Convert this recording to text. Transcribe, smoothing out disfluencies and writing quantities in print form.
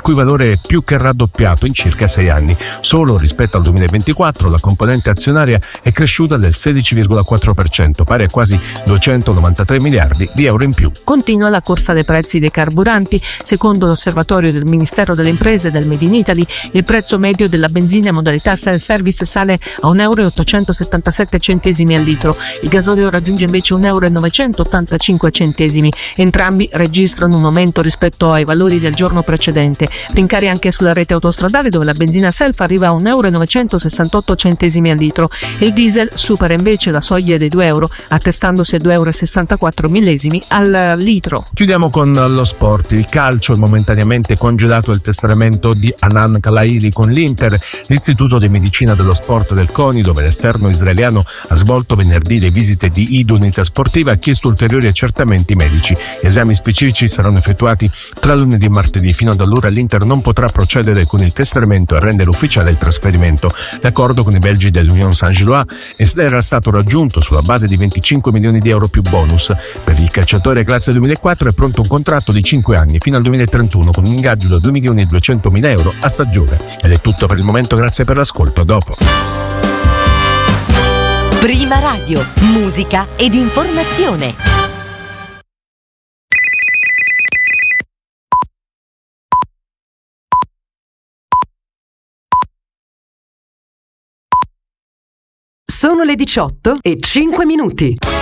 cui valore è più che raddoppiato in circa 6 anni. Solo rispetto al 2024 la componente azionaria è cresciuta del 16,4%, pari a quasi 293 miliardi di euro in più. Continua la corsa dei prezzi dei carburanti. Secondo l'osservatorio del Ministero delle Imprese del Made in Italy, il prezzo medio della benzina in modalità self-service sale a €1,877 al litro. Il gasolio raggiunge invece €1,985. Entrambi registrano un aumento rispetto ai valori del giorno precedente. Rincari anche sulla rete autostradale, dove la benzina self arriva a €1,968 al litro e il diesel supera invece la soglia dei €2, attestandosi a €2,64 al litro. Chiudiamo con lo sport. Il calcio è momentaneamente congelato il testamento di Hanan Kalairi con l'Inter. L'Istituto di Medicina dello Sport del CONI, dove l'esterno israeliano ha svolto venerdì le visite di idoneità sportiva, ha chiesto ulteriori accertamenti medici. Gli esami specifici saranno effettuati tra lunedì e martedì. Fino ad allora l'Inter non potrà procedere con il testamento e rendere ufficiale il trasferimento. L'accordo con i belgi dell'Union Saint-Gilloise era stato raggiunto sulla base di 25 milioni di euro più bonus. Per il calciatore classe 2004 è pronto un contratto di 5 anni fino al 2031 con un ingaggio da 2.200.000 euro a stagione. Ed è tutto per il momento, grazie per l'ascolto, a dopo. Prima Radio, musica ed informazione. Sono le 18:05.